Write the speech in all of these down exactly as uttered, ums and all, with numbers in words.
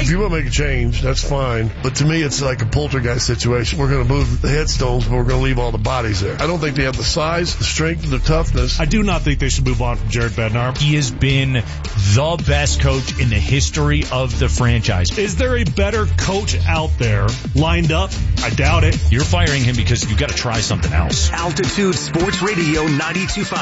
If you want to make a change, that's fine. But to me, it's like a poltergeist situation. We're going to move the headstones, but we're going to leave all the bodies there. I don't think they have the size, the strength, the toughness. I do not think they should move on from Jared Bednar. He has been the best coach in the history of the franchise. Is there a better coach out there lined up? I doubt it. You're firing him because you've got to try something else. Altitude Sports Radio ninety-two point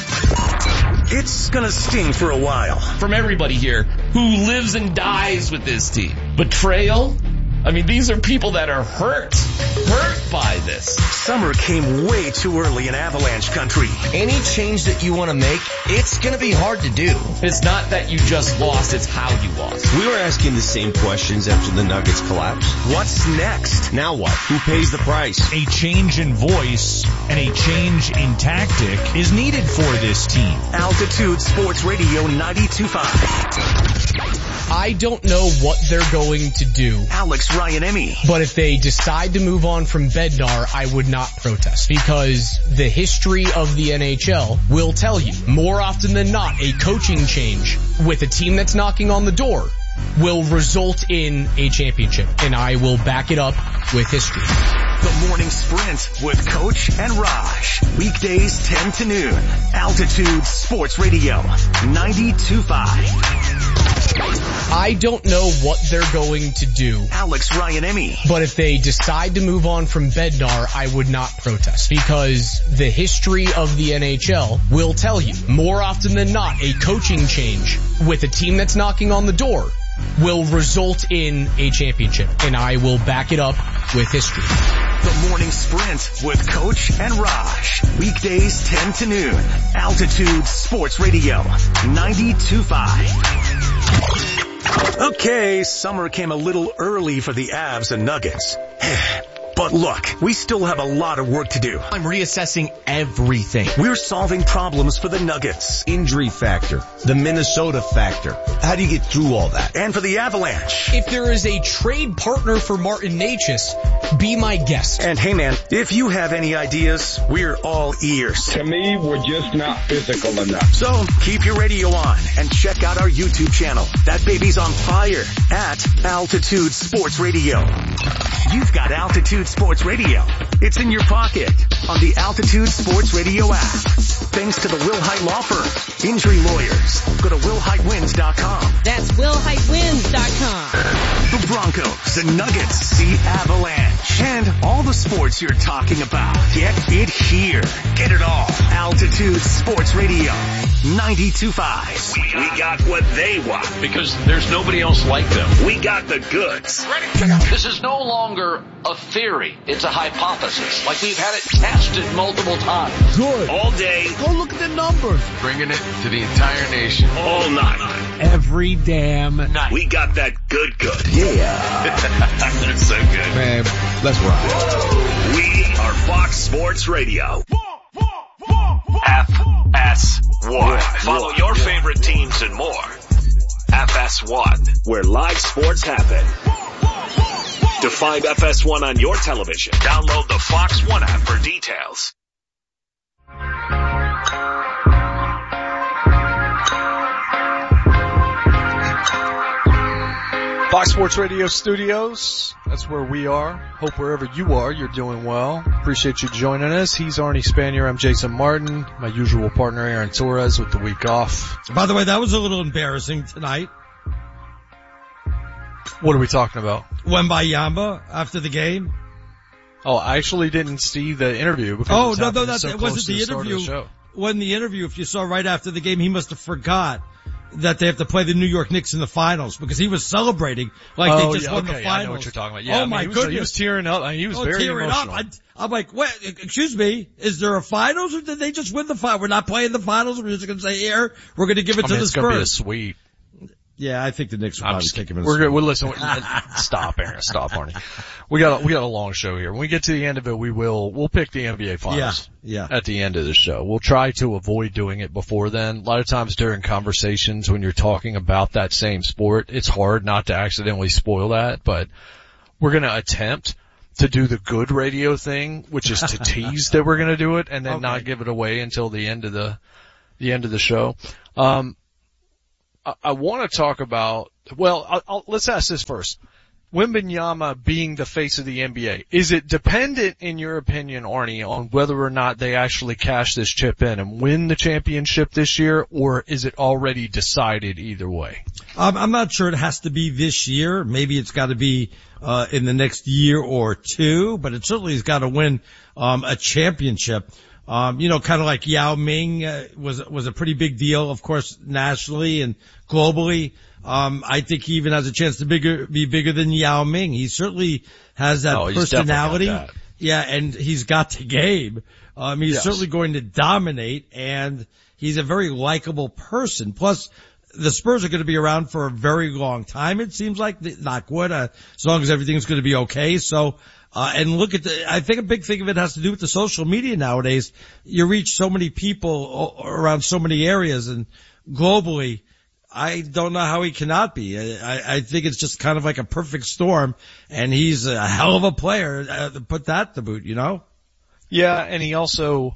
five. It's gonna sting for a while. From everybody here who lives and dies with this team. Betrayal? I mean, these are people that are hurt, hurt by this. Summer came way too early in Avalanche country. Any change that you want to make, it's going to be hard to do. It's not that you just lost, it's how you lost. We were asking the same questions after the Nuggets collapsed. What's next? Now what? Who pays the price? A change in voice and a change in tactic is needed for this team. Altitude Sports Radio ninety-two point five. I don't know what they're going to do. Alex Ryan-Emmy. But if they decide to move on from Bednar, I would not protest, because the history of the N H L will tell you more often than not a coaching change with a team that's knocking on the door will result in a championship, and I will back it up with history. The Morning Sprint with Coach and Raj. Weekdays ten to noon. Altitude Sports Radio ninety-two point five. I don't know what they're going to do. Alex Ryan-Emmy. But if they decide to move on from Bednar, I would not protest, because the history of the N H L will tell you more often than not a coaching change with a team that's knocking on the door will result in a championship, and I will back it up with history. The Morning Sprint with Coach and Raj. Weekdays ten to noon. Altitude Sports Radio ninety-two point five. Okay, summer came a little early for the Avs and Nuggets. But look, we still have a lot of work to do. I'm reassessing everything. We're solving problems for the Nuggets. Injury factor, the Minnesota factor. How do you get through all that? And for the Avalanche. If there is a trade partner for Martin Necas, be my guest. And hey man, if you have any ideas, we're all ears. To me, we're just not physical enough. So keep your radio on and check out our YouTube channel. That baby's on fire at Altitude Sports Radio. You've got Altitude Sports Radio. It's in your pocket on the Altitude Sports Radio app. Thanks to the Will Height Law Firm. Injury lawyers. Go to will height wins dot com. That's will height wins dot com. The Broncos and Nuggets, the Avalanche, and all the sports you're talking about. Get it here. Get it all. Altitude Sports Radio ninety-two point five. We got what they want because there's nobody else like them. We got the goods. Ready? This is no longer a theory. It's a hypothesis. Like we've had it tested multiple times. Good. All day. Go look at the numbers. Bringing it to the entire nation. All night. Every damn night. We got that good good. Yeah. They're so good. Man, let's ride. We are Fox Sports Radio. F S one. Follow your favorite teams and more. F S one, where live sports happen. To find F S one on your television, download the Fox One app for details. Fox Sports Radio Studios, that's where we are. Hope wherever you are, you're doing well. Appreciate you joining us. He's Arnie Spanier. I'm Jason Martin. My usual partner, Aaron Torres, with the week off. By the way, that was a little embarrassing tonight. What are we talking about? Wembayama after the game. Oh, I actually didn't see the interview. Because oh, it no, no, that so it wasn't the, the interview. The when the interview, if you saw right after the game, he must have forgot that they have to play the New York Knicks in the finals because he was celebrating like oh, they just yeah, won okay, the finals. I know what you're talking about. Yeah, oh I mean, my he was, goodness, he was tearing up. I mean, he was oh, very tearing emotional. Up. I, I'm like, wait, excuse me, is there a finals or did they just win the final? We're not playing the finals. We're just going to say here we're going to give it I to mean, the it's Spurs. It's going to be a sweep. Yeah, I think the Knicks will probably take him in the We're good. Spurs. Well, listen, stop, Aaron. Stop, Arnie. We got a, we got a long show here. When we get to the end of it, we will we'll pick the N B A finals. Yeah, yeah. At the end of the show, we'll try to avoid doing it before then. A lot of times during conversations when you're talking about that same sport, it's hard not to accidentally spoil that. But we're going to attempt to do the good radio thing, which is to tease that we're going to do it and then okay. not give it away until the end of the the end of the show. Um, I, I want to talk about, well, I'll, I'll, let's ask this first. Wembanyama being the face of the N B A, is it dependent, in your opinion, Arnie, on whether or not they actually cash this chip in and win the championship this year, or is it already decided either way? Um, I'm not sure it has to be this year. Maybe it's got to be uh in the next year or two, but it certainly has got to win um a championship. Um, you know, kind of like Yao Ming uh, was was a pretty big deal, of course, nationally and globally. Um, I think he even has a chance to bigger, be bigger than Yao Ming. He certainly has that oh, personality. That. Yeah, and he's got the game. Um, he's yes. certainly going to dominate, and he's a very likable person. Plus, the Spurs are going to be around for a very long time, it seems like. Knock wood, uh, as long as everything's going to be okay. So, uh, and look at the, I think a big thing of it has to do with the social media nowadays. You reach so many people around so many areas and globally. I don't know how he cannot be. I, I think it's just kind of like a perfect storm, and he's a hell of a player. Uh, put that to boot, you know? Yeah, and he also,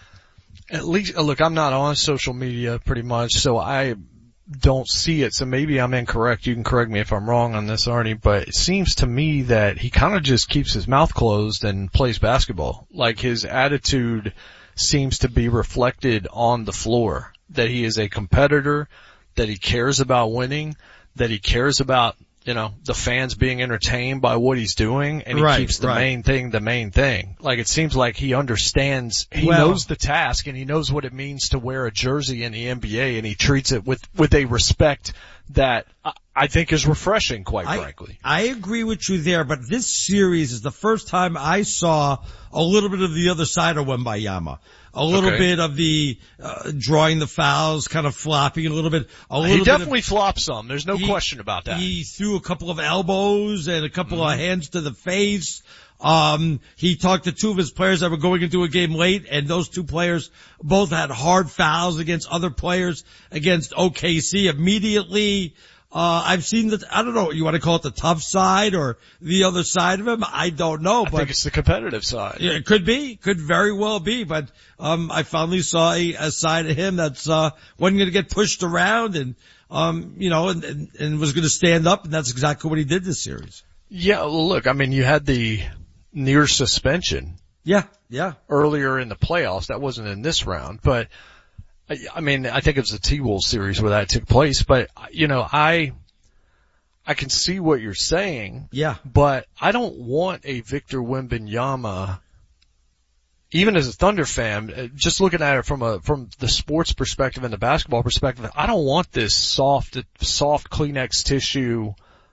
at least, look, I'm not on social media pretty much, so I don't see it, so maybe I'm incorrect. You can correct me if I'm wrong on this, Arnie, but it seems to me that he kind of just keeps his mouth closed and plays basketball. Like, his attitude seems to be reflected on the floor, that he is a competitor, that he cares about winning, that he cares about, you know, the fans being entertained by what he's doing, and he right, keeps the right. main thing the main thing. Like, it seems like he understands, he well, knows the task, and he knows what it means to wear a jersey in the N B A, and he treats it with, with a respect that I think is refreshing, quite I, frankly. I agree with you there, but this series is the first time I saw a little bit of the other side of Wembanyama. A little okay. bit of the uh, drawing the fouls, kind of flopping a little bit. A little he bit definitely of, flopped some. There's no he, question about that. He threw a couple of elbows and a couple mm-hmm. of hands to the face. Um, he talked to two of his players that were going into a game late, and those two players both had hard fouls against other players against O K C immediately. Uh, I've seen the, I don't know, you want to call it the tough side or the other side of him? I don't know, I but. think it's the competitive side. Yeah, it could be, could very well be, but, um, I finally saw a, a side of him that's, uh, wasn't going to get pushed around and, um, you know, and, and, and was going to stand up, and that's exactly what he did this series. Yeah, well, look, I mean, you had the near suspension. Yeah, yeah. Earlier in the playoffs. That wasn't in this round, but, I mean, I think it was the T-Wolves series where that took place, but, you know, I, I can see what you're saying. Yeah. But I don't want a Victor Wembanyama, even as a Thunder fan, just looking at it from a, from the sports perspective and the basketball perspective, I don't want this soft, soft Kleenex tissue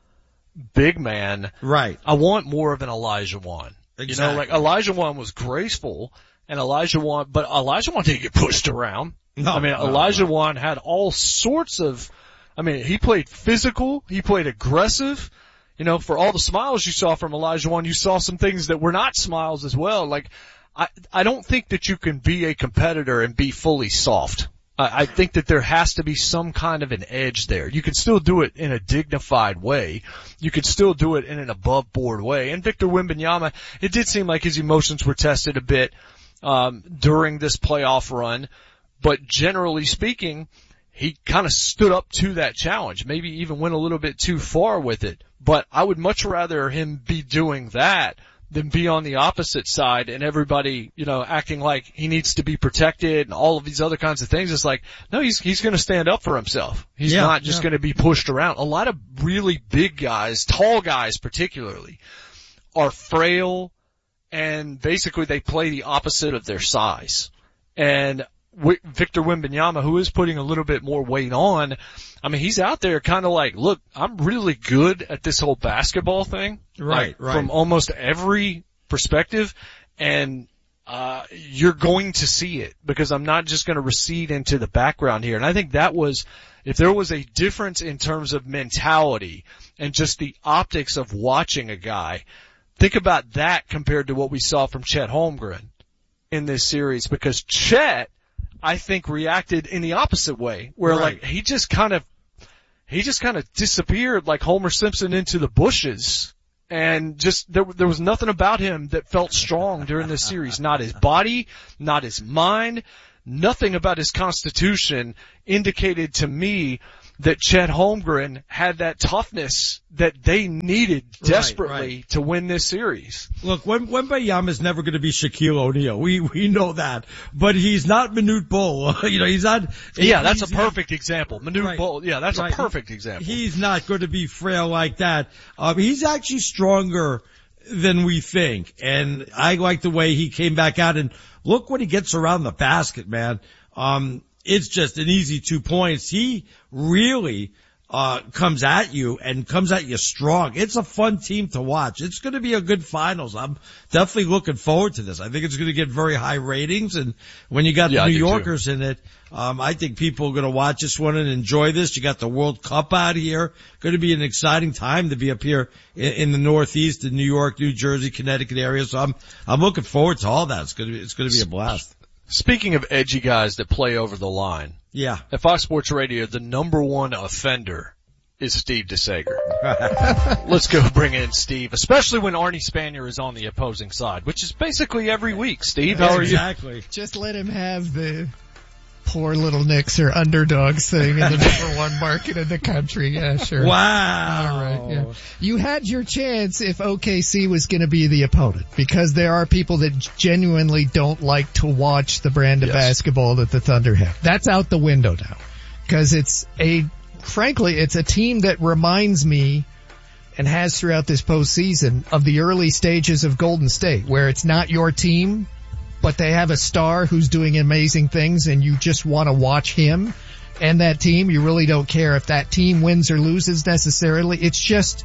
big man. Right. I want more of an Olajuwon. Exactly. You know, like Olajuwon was graceful, and Olajuwon, but Olajuwon didn't get pushed around. No, I mean, no, Olajuwon no. had all sorts of, I mean, he played physical, he played aggressive. You know, for all the smiles you saw from Olajuwon, you saw some things that were not smiles as well. Like, I, I don't think that you can be a competitor and be fully soft. I, I think that there has to be some kind of an edge there. You can still do it in a dignified way. You can still do it in an above board way. And Victor Wembanyama, it did seem like his emotions were tested a bit, um, during this playoff run. But generally speaking, he kind of stood up to that challenge, maybe even went a little bit too far with it. But I would much rather him be doing that than be on the opposite side and everybody, you know, acting like he needs to be protected and all of these other kinds of things. It's like, no, he's, he's going to stand up for himself. He's yeah, not just yeah. going to be pushed around. A lot of really big guys, tall guys particularly, are frail and basically they play the opposite of their size. And Victor Wembanyama, who is putting a little bit more weight on, I mean, he's out there kind of like, look, I'm really good at this whole basketball thing. Right, like, right. From almost every perspective, and uh you're going to see it because I'm not just going to recede into the background here. And I think that was, if there was a difference in terms of mentality and just the optics of watching a guy, think about that compared to what we saw from Chet Holmgren in this series, because Chet, I think, reacted in the opposite way, where right. like he just kind of, he just kind of disappeared like Homer Simpson into the bushes, and just there there was nothing about him that felt strong during this series. Not his body, not his mind, nothing about his constitution indicated to me that Chet Holmgren had that toughness that they needed desperately right, right. to win this series. Look, Wembanyama is never going to be Shaquille O'Neal. We we know that, but he's not Manute Bol. you know, he's not. Yeah, that's a he's, perfect example. Manute right, Bol. Yeah, that's right. a perfect example. He's not going to be frail like that. Um, he's actually stronger than we think, and I like the way he came back out. And look when he gets around the basket, man. Um, it's just an easy two points. He really uh comes at you and comes at you strong. It's a fun team to watch. It's going to be a good finals. I'm definitely looking forward to this. I think it's going to get very high ratings, and when you got yeah, the New Yorkers too. in it, um I think people are going to watch this one and enjoy this. You got the World Cup out here. Going to be an exciting time to be up here in, in the Northeast, in New York, New Jersey, Connecticut area. So I'm I'm looking forward to all that. It's going to be it's going to be a blast. Speaking of edgy guys that play over the line, yeah, at Fox Sports Radio, the number one offender is Steve DeSager. Let's go bring in Steve, especially when Arnie Spanier is on the opposing side, which is basically every week. Steve, how are exactly. you? Just let him have the poor little Knicks are underdogs thing in the number one market in the country. Yeah, sure. Wow. All right, yeah. You had your chance if O K C was going to be the opponent, because there are people that genuinely don't like to watch the brand of yes. basketball that the Thunder have. That's out the window now, because it's a, frankly, it's a team that reminds me, and has throughout this postseason, of the early stages of Golden State, where it's not your team, but they have a star who's doing amazing things, and you just want to watch him and that team. You really don't care if that team wins or loses necessarily. It's just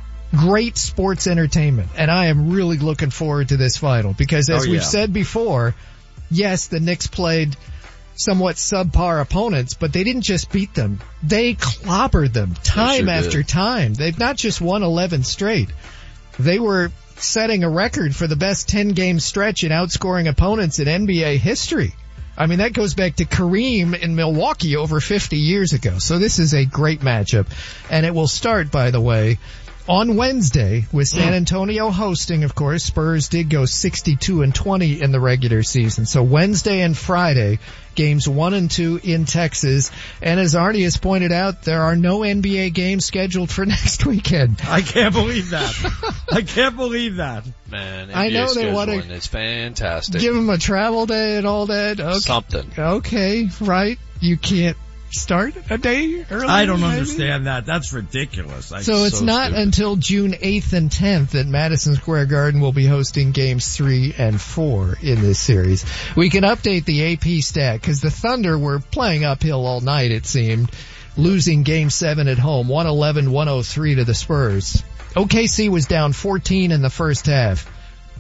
great sports entertainment, and I am really looking forward to this final, because as oh, yeah. we've said before, yes, the Knicks played somewhat subpar opponents, but they didn't just beat them. They clobbered them time sure after did. time. They've not just won eleven straight. They were setting a record for the best ten-game stretch in outscoring opponents in N B A history. I mean, that goes back to Kareem in Milwaukee over fifty years ago. So this is a great matchup. And it will start, by the way, on Wednesday with San Antonio hosting, of course. Spurs did go sixty-two and twenty in the regular season. So Wednesday and Friday, games one and two in Texas. And as Artie has pointed out, there are no N B A games scheduled for next weekend. I can't believe that. I can't believe that. Man, N B A I know they want to. It's fantastic. Give them a travel day and all that. Okay. Something. Okay, right. You can't start a day early. I don't maybe? understand that. That's ridiculous. Like, so it's so not stupid. until June eighth and tenth that Madison Square Garden will be hosting games three and four in this series. We can update the A P stat, because the Thunder were playing uphill all night, it seemed, losing game seven at home, one eleven one oh three to the Spurs. O K C was down fourteen in the first half.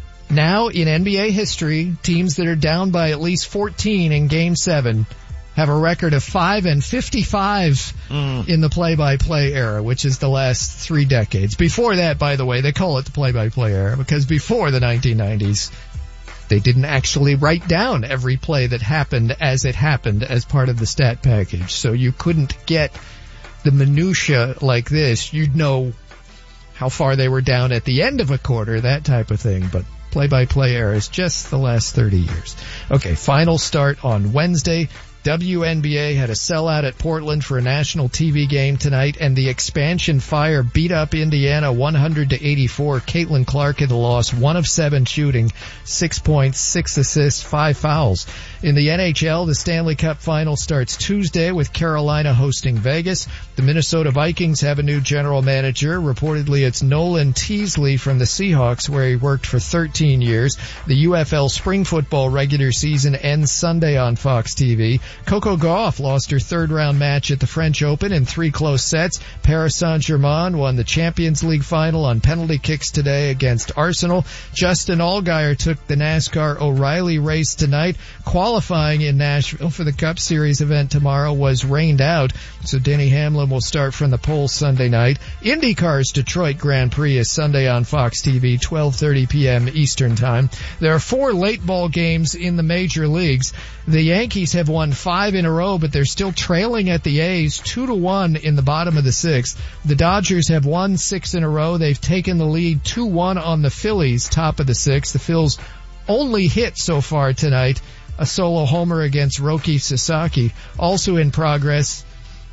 Now in N B A history, teams that are down by at least fourteen in game seven have a record of five and fifty-five mm. in the play-by-play era, which is the last three decades. Before that, by the way, they call it the play-by-play era, because before the nineteen nineties, they didn't actually write down every play that happened as it happened as part of the stat package. So you couldn't get the minutia like this. You'd know how far they were down at the end of a quarter, that type of thing, but play-by-play era is just the last thirty years. Okay, final start on Wednesday. W N B A had a sellout at Portland for a national T V game tonight, and the expansion Fire beat up Indiana one hundred to eighty-four. Caitlin Clark in the loss, one of seven shooting, six points, six assists, five fouls. In the N H L, the Stanley Cup final starts Tuesday with Carolina hosting Vegas. The Minnesota Vikings have a new general manager. Reportedly, it's Nolan Teasley from the Seahawks, where he worked for thirteen years. The U F L spring football regular season ends Sunday on Fox T V. Coco Gauff lost her third round match at the French Open in three close sets. Paris Saint-Germain won the Champions League final on penalty kicks today against Arsenal. Justin Allgaier took the NASCAR O'Reilly race tonight. Qualifying in Nashville for the Cup Series event tomorrow was rained out, so Denny Hamlin will start from the pole Sunday night. IndyCar's Detroit Grand Prix is Sunday on Fox T V, twelve thirty p.m. Eastern Time. There are four late ball games in the major leagues. The Yankees have won five in a row, but they're still trailing at the A's two to one in the bottom of the sixth. The Dodgers have won six in a row. They've taken the lead two one on the Phillies, top of the sixth. The Phils only hit so far tonight a solo homer against Roki Sasaki. Also in progress,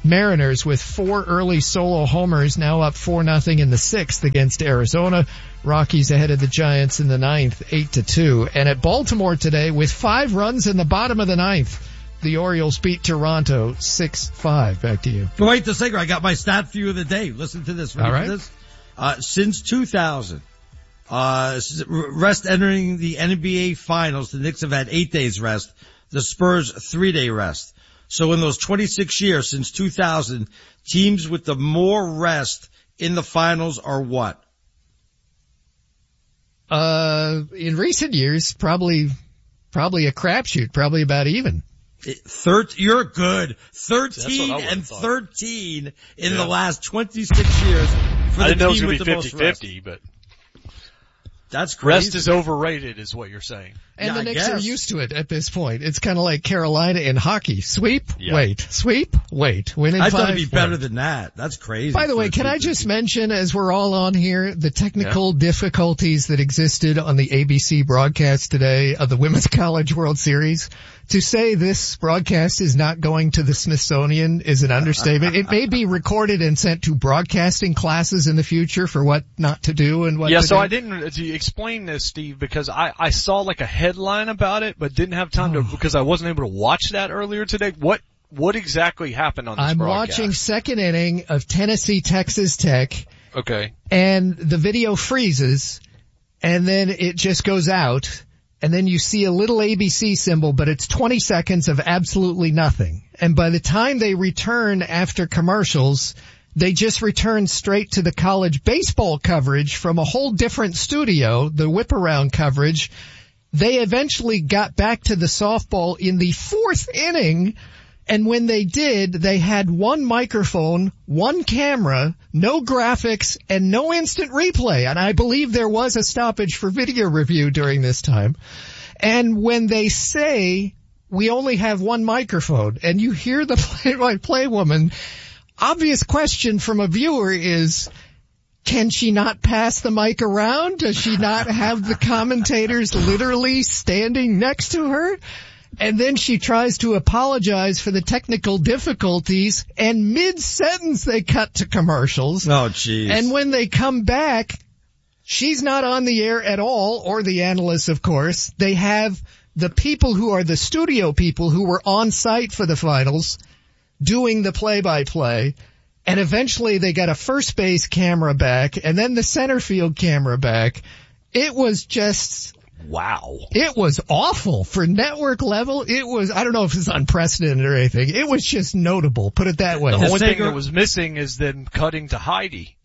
Mariners with four early solo homers, now up four nothing in the sixth against Arizona. Rockies ahead of the Giants in the ninth, eight to two. And at Baltimore today, with five runs in the bottom of the ninth, the Orioles beat Toronto six five. Back to you. Wait a second. I got my stat for you of the day. Listen to this. Ready All right. for this? Uh, since two thousand, uh, rest entering the N B A finals, the Knicks have had eight days rest. The Spurs, three day rest. So in those twenty-six years since two thousand, teams with the more rest in the finals are what? Uh, in recent years, probably, probably a crapshoot, probably about even. Thirteen, you're good. Thirteen and thirteen in yeah. the last twenty-six years for the I didn't know it was team going with to the be most fifty-fifty, rest. but that's crazy. Rest is overrated is what you're saying. And yeah, the I Knicks guess. are used to it at this point. It's kind of like Carolina in hockey. Sweep, yeah. wait. Sweep, wait. Win in I five. thought it'd be better wait. than that. That's crazy. By the way, can I just mention, as we're all on here, the technical yeah. difficulties that existed on the A B C broadcast today of the Women's College World Series? To say this broadcast is not going to the Smithsonian is an understatement. It may be recorded and sent to broadcasting classes in the future for what not to do and what yeah, to so do. I didn't to explain this, Steve, because I, I saw like a headline about it, but didn't have time to, because I wasn't able to watch that earlier today. What, what exactly happened on this I'm broadcast? watching second inning of Tennessee Texas Tech. Okay. And the video freezes, and then it just goes out. And then you see a little A B C symbol, but it's twenty seconds of absolutely nothing. And by the time they return after commercials, they just return straight to the college baseball coverage from a whole different studio, the whip around coverage. They eventually got back to the softball in the fourth inning. And when they did, they had one microphone, one camera, no graphics, and no instant replay. And I believe there was a stoppage for video review during this time. And when they say we only have one microphone, and you hear the play-by-play woman, obvious question from a viewer is, can she not pass the mic around? Does she not have the commentators literally standing next to her? And then she tries to apologize for the technical difficulties, and mid-sentence they cut to commercials. Oh, jeez. And when they come back, she's not on the air at all, or the analysts, of course. They have the people who are the studio people who were on site for the finals doing the play-by-play. And eventually they got a first base camera back, and then the center field camera back. It was just... Wow. It was awful. For network level, it was, I don't know if it's unprecedented or anything. It was just notable. Put it that way. The only thing that was missing is them cutting to Heidi.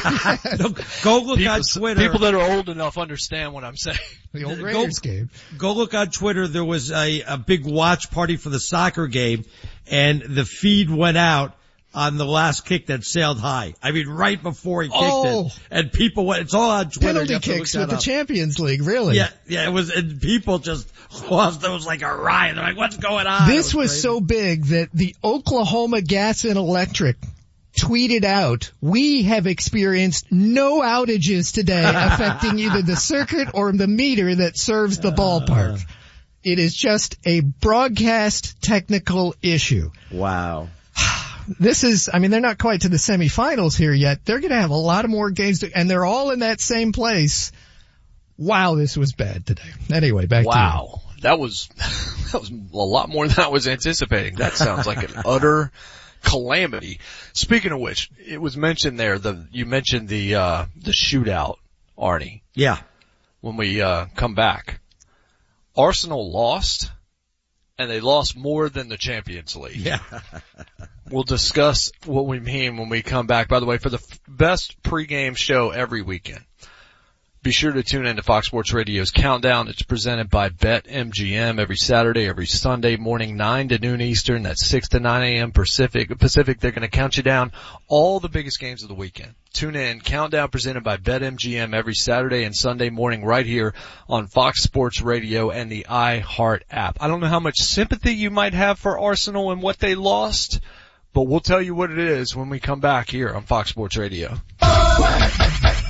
Go look people, on Twitter. People that are old enough understand what I'm saying. The old Raiders go, game. Go look on Twitter. There was a, a big watch party for the soccer game, and the feed went out on the last kick that sailed high. I mean, right before he kicked oh. it. And people went, it's all on Twitter. Penalty kicks with the Champions League, really? Yeah, yeah, it was, and people just lost. There was like a riot. They're like, what's going on? This was, was so big that the Oklahoma Gas and Electric tweeted out, we have experienced no outages today affecting either the circuit or the meter that serves the ballpark. It is just a broadcast technical issue. Wow. This is, I mean, they're not quite to the semifinals here yet. They're going to have a lot of more games, to, and they're all in that same place. Wow, this was bad today. Anyway, back wow. to you. Wow, that was that was a lot more than I was anticipating. That sounds like an utter calamity. Speaking of which, it was mentioned there. The you mentioned the uh the shootout, Arnie. Yeah. When we uh come back, Arsenal lost, and they lost more than the Champions League. Yeah. We'll discuss what we mean when we come back. By the way, for the f- best pregame show every weekend, be sure to tune in to Fox Sports Radio's Countdown. It's presented by BetMGM every Saturday, every Sunday morning, nine to noon Eastern. That's six to nine a.m. Pacific. Pacific, they're going to count you down all the biggest games of the weekend. Tune in. Countdown presented by BetMGM every Saturday and Sunday morning right here on Fox Sports Radio and the iHeart app. I don't know how much sympathy you might have for Arsenal and what they lost, but we'll tell you what it is when we come back here on Fox Sports Radio. Tweet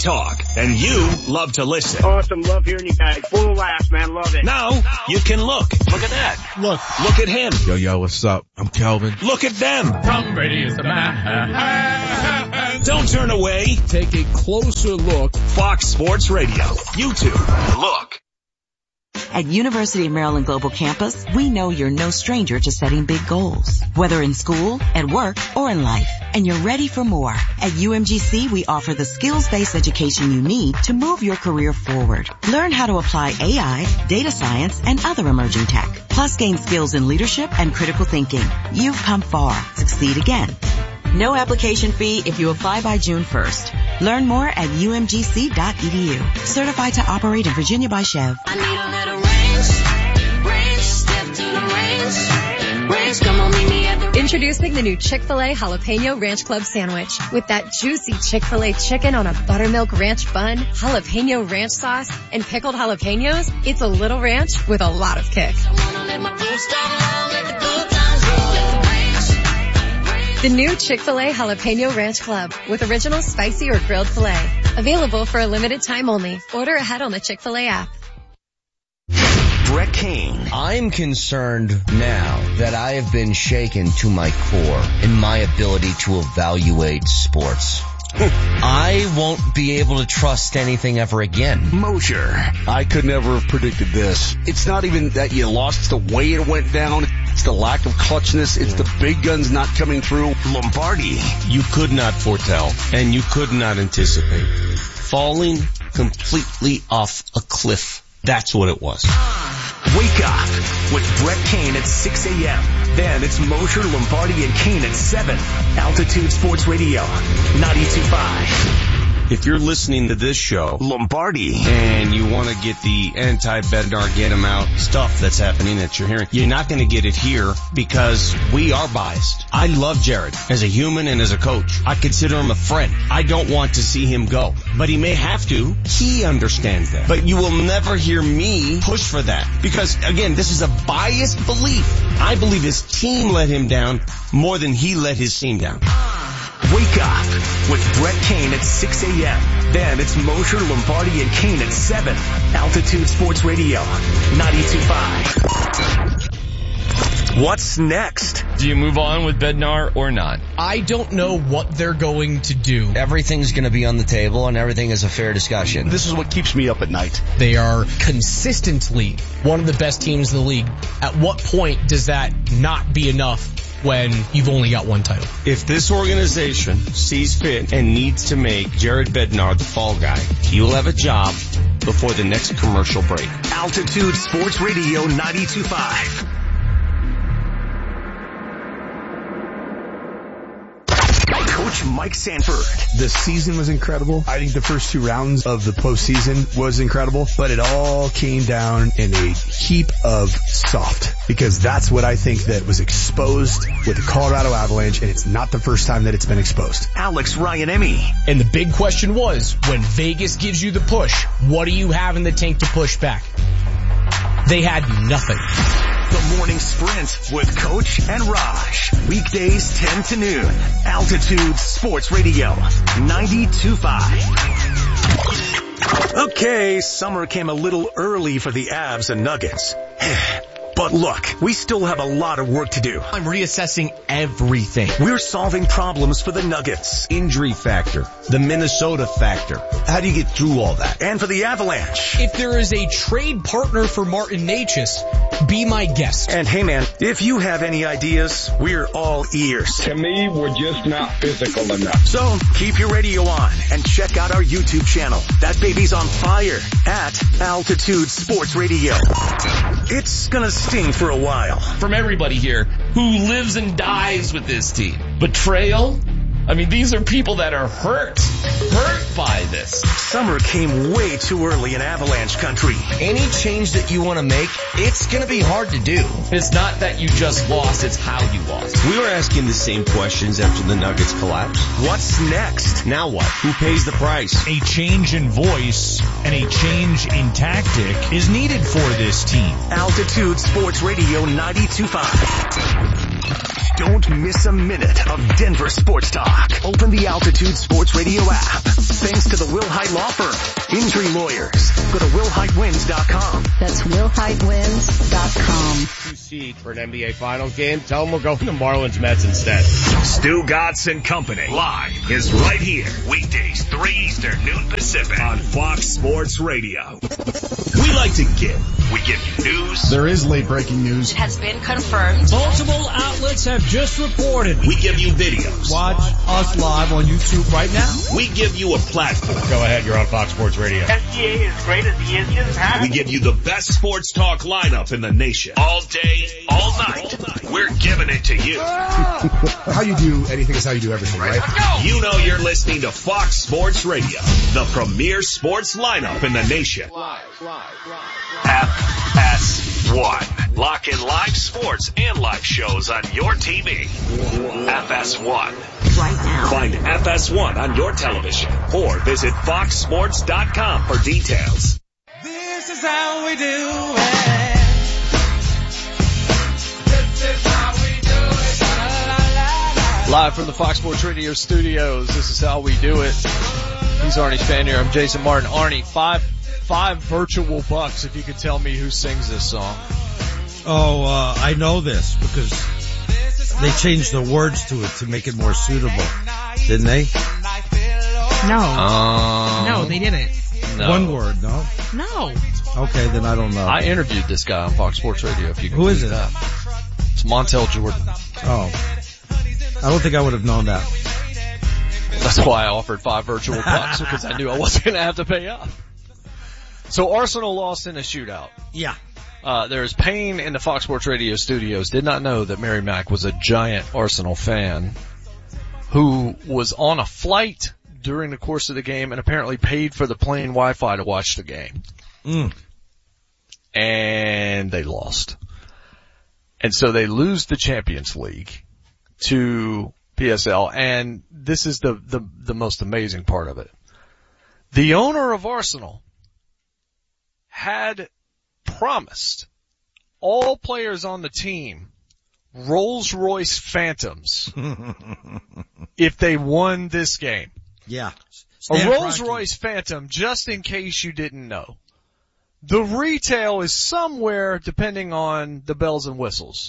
talk, and you love to listen. Awesome. Love hearing you guys. Full of laughs, man. Love it. Now, you can look. Look at that. Look. Look at him. Yo, yo, what's up? I'm Kelvin. Look at them. Tom Brady is the man. Don't turn away. Take a closer look. Fox Sports Radio. YouTube. Look. At University of Maryland Global Campus, we know you're no stranger to setting big goals, whether in school, at work, or in life, and you're ready for more. At U M G C, we offer the skills-based education you need to move your career forward. Learn how to apply A I, data science, and other emerging tech, plus gain skills in leadership and critical thinking. You've come far. Succeed again. No application fee if you apply by June first. Learn more at U M G C dot E D U. Certified to operate in Virginia by Chev. I need a little range, range, step to the range, range, come on, meet me at the... Introducing the new Chick-fil-A Jalapeno Ranch Club Sandwich. With that juicy Chick-fil-A chicken on a buttermilk ranch bun, jalapeno ranch sauce, and pickled jalapenos, it's a little ranch with a lot of kick. The new Chick-fil-A Jalapeno Ranch Club with original spicy or grilled filet. Available for a limited time only. Order ahead on the Chick-fil-A app. Brett Kane. I'm concerned now that I have been shaken to my core in my ability to evaluate sports. I won't be able to trust anything ever again. Mosher. I could never have predicted this. It's not even that you lost, it's the way it went down. It's the lack of clutchness. It's the big guns not coming through. Lombardi. You could not foretell, and you could not anticipate. Falling completely off a cliff. That's what it was. Wake up with Brett Kane at six a.m. Then it's Mosher, Lombardi, and Kane at seven. Altitude Sports Radio, ninety-two point five. If you're listening to this show, Lombardi, and you want to get the anti-Bednar, get him out stuff that's happening that you're hearing, you're not going to get it here because we are biased. I love Jared as a human and as a coach. I consider him a friend. I don't want to see him go, but he may have to. He understands that. But you will never hear me push for that because, again, this is a biased belief. I believe his team let him down more than he let his team down. Wake up with Brett Kane at six a.m. Then it's Mosher, Lombardi, and Kane at seven. Altitude Sports Radio, ninety-two point five. What's next? Do you move on with Bednar or not? I don't know what they're going to do. Everything's going to be on the table and everything is a fair discussion. This is what keeps me up at night. They are consistently one of the best teams in the league. At what point does that not be enough when you've only got one title? If this organization sees fit and needs to make Jared Bednar the fall guy, he will have a job before the next commercial break. Altitude Sports Radio ninety-two point five. Coach Mike Sanford. The season was incredible. I think the first two rounds of the postseason was incredible, but it all came down in a heap of soft because that's what I think that was exposed with the Colorado Avalanche, and it's not the first time that it's been exposed. Alex Ryan-Emmy. And the big question was, when Vegas gives you the push, what do you have in the tank to push back? They had nothing. The Morning Sprint with Coach and Raj. Weekdays ten to noon. Altitude Sports Radio, ninety-two point five. Okay, summer came a little early for the Avs and Nuggets. But look, we still have a lot of work to do. I'm reassessing everything. We're solving problems for the Nuggets. Injury factor, the Minnesota factor. How do you get through all that? And for the Avalanche. If there is a trade partner for Martin Necas, be my guest. And hey man, if you have any ideas, we're all ears. To me, we're just not physical enough. So keep your radio on and check out our YouTube channel. That baby's on fire at Altitude Sports Radio. It's gonna sting for a while. From everybody here who lives and dies with this team. Betrayal? I mean, these are people that are hurt, hurt by this. Summer came way too early in Avalanche country. Any change that you want to make, it's going to be hard to do. It's not that you just lost, it's how you lost. We were asking the same questions after the Nuggets collapsed. What's next? Now what? Who pays the price? A change in voice and a change in tactic is needed for this team. Altitude Sports Radio ninety-two point five. Don't miss a minute of Denver sports talk. Open the Altitude Sports Radio app. Thanks to the Wilhite Law Firm. Injury lawyers. Go to will hite wins dot com. That's will hite wins dot com. Two seed for an N B A Finals game. Tell them we're going to Marlins Mets instead. Stu Gatz and Company live is right here. Weekdays, three Eastern, noon Pacific on Fox Sports Radio. We like to give. We give you news. There is late breaking news. It has been confirmed. Multiple outlets have just reported. We give you videos. Watch us live on YouTube right now. We give you a platform. Go ahead, you're on Fox Sports Radio. S G A is great as the engine has. We give you the best sports talk lineup in the nation. All day, all night. We're giving it to you. How you do anything is how you do everything, right? You know you're listening to Fox Sports Radio, the premier sports lineup in the nation. F S one. Lock in live sports and live shows on your T V. F S one. Right now. Find F S one on your television or visit fox sports dot com for details. This is how we do it. This is how we do it. La, la, la, la. Live from the Fox Sports Radio studios, this is how we do it. He's Arnie Spanier. I'm Jason Martin. Arnie, five, five virtual bucks if you could tell me who sings this song. Oh, uh, I know this because they changed the words to it to make it more suitable. Didn't they? No. Um, no, they didn't. No. One word, no? No. Okay, then I don't know. I interviewed this guy on Fox Sports Radio. If you can Who is it? That. It's Montel Jordan. Oh. I don't think I would have known that. That's why I offered five virtual bucks, because I knew I wasn't going to have to pay up. So Arsenal lost in a shootout. Yeah. Uh, there's pain in the Fox Sports Radio studios. Did not know that Mary Mack was a giant Arsenal fan who was on a flight during the course of the game and apparently paid for the plane Wi-Fi to watch the game. Mm. And they lost. And so they lose the Champions League to P S L, and this is the, the, the most amazing part of it. The owner of Arsenal had promised all players on the team Rolls-Royce Phantoms if they won this game. Yeah. A Rolls-Royce Phantom, just in case you didn't know. The retail is somewhere, depending on the bells and whistles,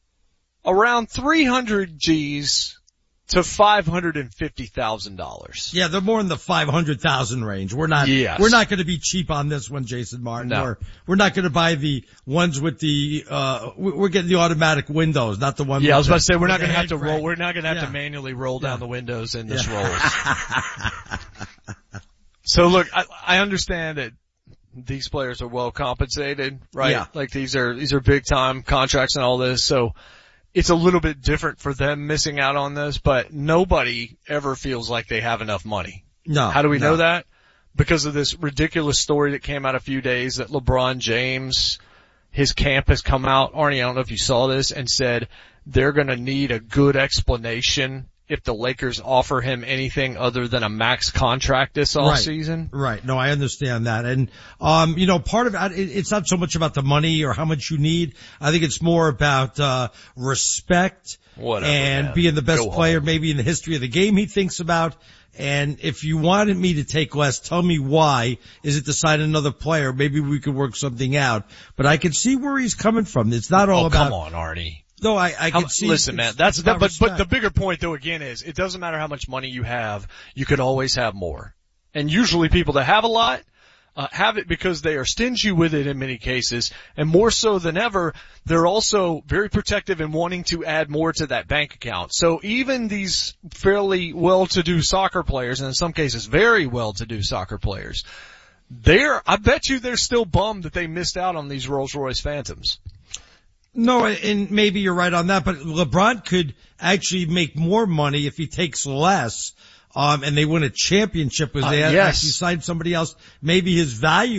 around three hundred G's to five hundred fifty thousand dollars. Yeah, they're more in the five hundred thousand range. We're not, yes. we're not going to be cheap on this one, Jason Martin. No. We're, we're not going to buy the ones with the, uh, we're getting the automatic windows, not the one Yeah, with I was the, about to say, we're not the going to have to crank. roll, we're not going to have Yeah. to manually roll down Yeah. the windows in this Yeah. Rolls. So look, I, I understand that these players are well compensated, right? Yeah. Like these are, these are big time contracts and all this, so it's a little bit different for them missing out on this, but nobody ever feels like they have enough money. No. How do we no. know that? Because of this ridiculous story that came out a few days that LeBron James, his camp has come out, Arnie, I don't know if you saw this, and said they're gonna need a good explanation if the Lakers offer him anything other than a max contract this offseason. Right. right. No, I understand that. And, um, you know, part of it, it's not so much about the money or how much you need. I think it's more about, uh, respect Whatever, and man. being the best Go player home. maybe in the history of the game he thinks about. And if you wanted me to take less, tell me why. Is it to sign another player? Maybe we could work something out. But I can see where he's coming from. It's not all oh, about. come on, Arnie. No, I, I How- can see. Listen, man, it's- that's it's that, about but but the respect. bigger point though again is it doesn't matter how much money you have, you can always have more. And usually people that have a lot uh, have it because they are stingy with it in many cases, and more so than ever, they're also very protective in wanting to add more to that bank account. So even these fairly well-to-do soccer players, and in some cases very well-to-do soccer players, they're I bet you they're still bummed that they missed out on these Rolls-Royce Phantoms. No, and maybe you're right on that, but LeBron could actually make more money if he takes less, um, and they win a championship because they Uh, have yes. actually signed somebody else. Maybe his value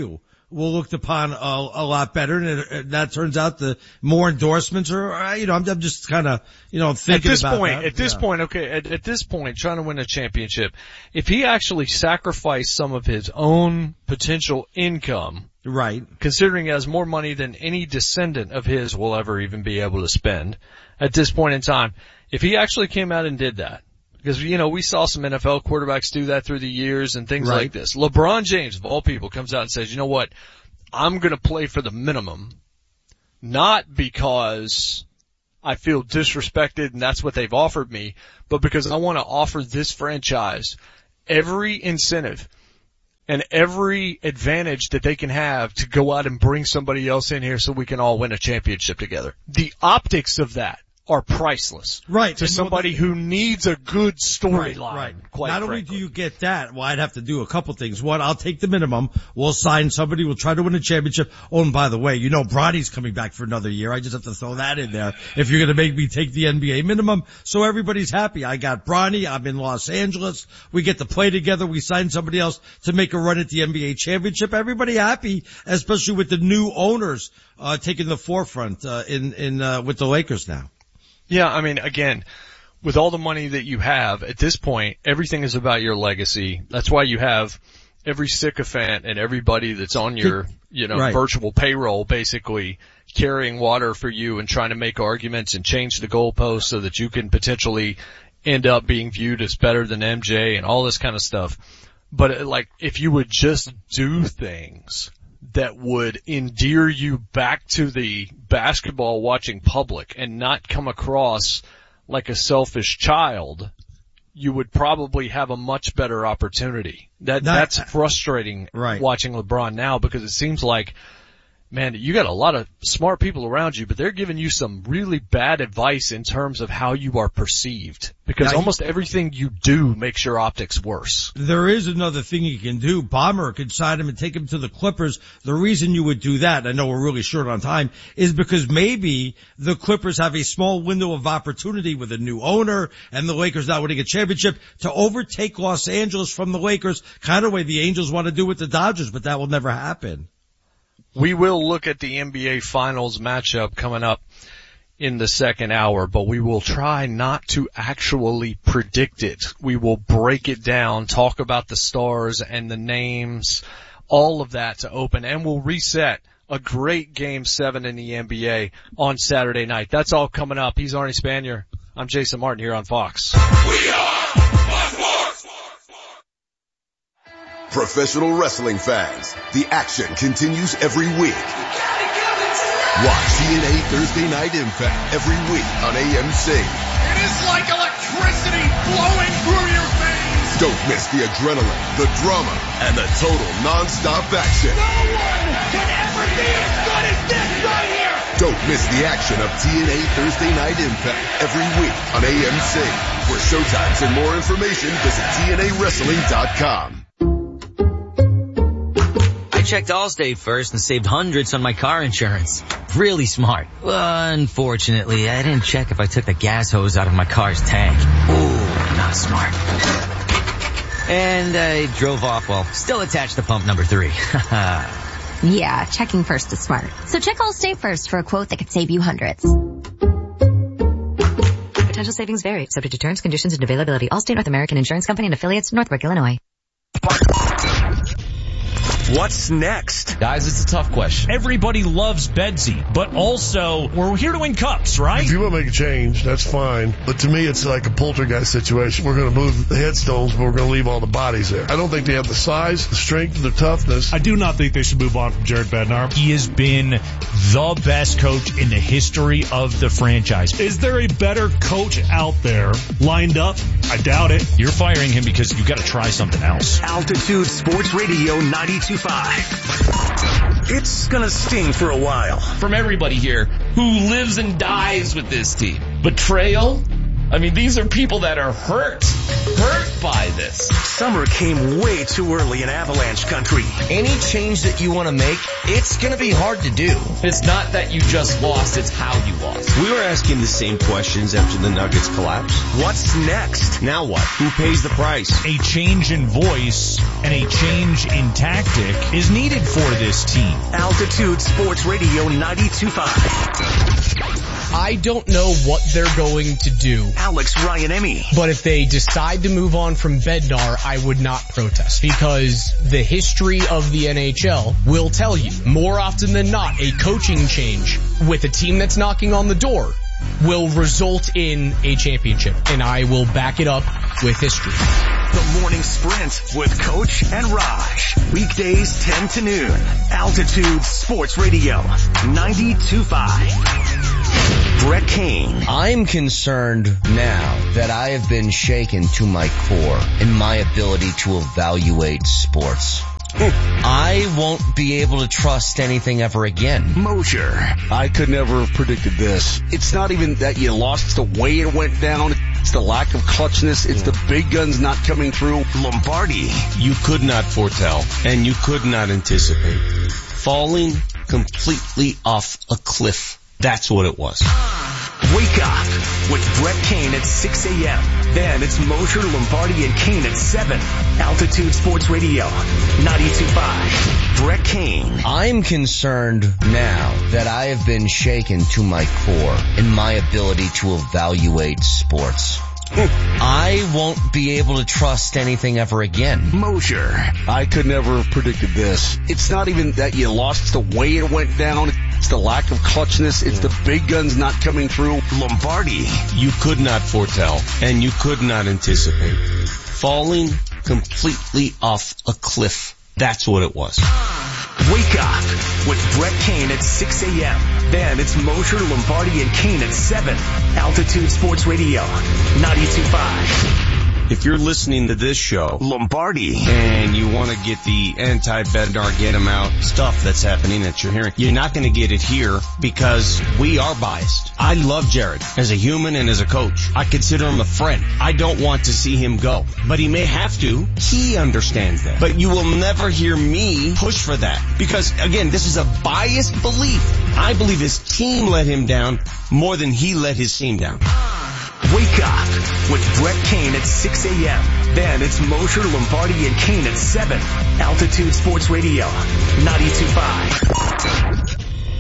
will looked upon a, a lot better, and it, it, that turns out the more endorsements are, you know, I'm, I'm just kind of, you know, thinking at this about point, that. At this yeah. point, okay, at, at this point, trying to win a championship, if he actually sacrificed some of his own potential income, right, considering he has more money than any descendant of his will ever even be able to spend at this point in time, if he actually came out and did that, because, you know, we saw some N F L quarterbacks do that through the years and things right. like this. LeBron James, of all people, comes out and says, you know what, I'm going to play for the minimum, not because I feel disrespected and that's what they've offered me, but because I want to offer this franchise every incentive and every advantage that they can have to go out and bring somebody else in here so we can all win a championship together. The optics of that are priceless. Right. To and somebody who needs a good storyline. Right, right. Quite Not frankly. only do you get that, well, I'd have to do a couple things. One, I'll take the minimum. We'll sign somebody. We'll try to win a championship. Oh, and by the way, you know, Bronny's coming back for another year. I just have to throw that in there. If you're going to make me take the N B A minimum, so everybody's happy. I got Bronny. I'm in Los Angeles. We get to play together. We sign somebody else to make a run at the N B A championship. Everybody happy, especially with the new owners, uh, taking the forefront, uh, in, in, uh, with the Lakers now. Yeah, I mean, again, with all the money that you have, at this point, everything is about your legacy. That's why you have every sycophant and everybody that's on your, you know, right. virtual payroll basically carrying water for you and trying to make arguments and change the goalposts so that you can potentially end up being viewed as better than M J and all this kind of stuff. But, like, if you would just do things that would endear you back to the basketball watching public and not come across like a selfish child, you would probably have a much better opportunity. That, that that's frustrating right. watching LeBron now, because it seems like, man, you got a lot of smart people around you, but they're giving you some really bad advice in terms of how you are perceived. Because now, almost everything you do makes your optics worse. There is another thing you can do. Bomber could sign him and take him to the Clippers. The reason you would do that, I know we're really short on time, is because maybe the Clippers have a small window of opportunity with a new owner and the Lakers not winning a championship to overtake Los Angeles from the Lakers, kind of way the Angels want to do with the Dodgers, but that will never happen. We will look at the N B A Finals matchup coming up in the second hour, but we will try not to actually predict it. We will break it down, talk about the stars and the names, all of that to open, and we'll reset a great Game seven in the N B A on Saturday night. That's all coming up. He's Arnie Spanier. I'm Jason Martin here on Fox. We are Fox Sports. Professional wrestling fans, the action continues every week. Watch T N A Thursday Night Impact every week on A M C. It is like electricity flowing through your veins. Don't miss the adrenaline, the drama, and the total non-stop action. No one can ever be as good as this right here. Don't miss the action of T N A Thursday Night Impact every week on A M C. For showtimes and more information, visit T N A wrestling dot com. I checked Allstate first and saved hundreds on my car insurance. Really smart. Unfortunately, I didn't check if I took the gas hose out of my car's tank. Ooh, not smart. And I drove off while still attached to pump number three. Yeah, checking first is smart. So check Allstate first for a quote that could save you hundreds. Potential savings vary, subject to terms, conditions, and availability. Allstate North American Insurance Company and affiliates, Northbrook, Illinois. What's next? Guys, it's a tough question. Everybody loves Bedsy, but also we're here to win cups, right? If you want to make a change, that's fine. But to me, it's like a poltergeist situation. We're going to move the headstones, but we're going to leave all the bodies there. I don't think they have the size, the strength, the toughness. I do not think they should move on from Jared Bednar. He has been the best coach in the history of the franchise. Is there a better coach out there lined up? I doubt it. You're firing him because you got to try something else. Altitude Sports Radio ninety-two point five. It's gonna sting for a while. From everybody here who lives and dies with this team. Betrayal? I mean, these are people that are hurt. Hurt by this. Summer came way too early in Avalanche country. Any change that you want to make, it's going to be hard to do. It's not that you just lost, it's how you lost. We were asking the same questions after the Nuggets collapsed. What's next? Now what? Who pays the price? A change in voice and a change in tactic is needed for this team. Altitude Sports Radio ninety-two point five. I don't know what they're going to do. Alex Ryan-Emmy. But if they decide to move on from Bednar, I would not protest because the history of the N H L will tell you more often than not a coaching change with a team that's knocking on the door will result in a championship, and I will back it up with history. The Morning Sprint with Coach and Raj. Weekdays ten to noon. Altitude Sports Radio ninety-two point five. Brett Kane. I'm concerned now that I have been shaken to my core in my ability to evaluate sports. I won't be able to trust anything ever again. Mosier. I could never have predicted this. It's not even that you lost, it's the way it went down. It's the lack of clutchness. It's the big guns not coming through. Lombardi. You could not foretell, and you could not anticipate. Falling completely off a cliff. That's what it was. Wake up with Brett Kane at six a.m. Then it's Mosher, Lombardi, and Kane at seven. Altitude Sports Radio ninety-two point five. Brett Kane. I'm concerned now that I have been shaken to my core in my ability to evaluate sports. I won't be able to trust anything ever again. Mosier. I could never have predicted this. It's not even that you lost, it's the way it went down. It's the lack of clutchness. It's the big guns not coming through. Lombardi. You could not foretell, and you could not anticipate. Falling completely off a cliff. That's what it was. Wake up with Brett Kane at six a.m. Then it's Mosher, Lombardi, and Kane at seven. Altitude Sports Radio ninety-two point five. If you're listening to this show, Lombardi, and you want to get the anti-Bednar, get him out stuff that's happening that you're hearing, you're not going to get it here because we are biased. I love Jared as a human and as a coach. I consider him a friend. I don't want to see him go, but he may have to. He understands that. But you will never hear me push for that because, again, this is a biased belief. I believe his team let him down more than he let his team down. Wake up with Brett Kane at six a.m. Then it's Mosher, Lombardi, and Kane at seven. Altitude Sports Radio ninety-two point five.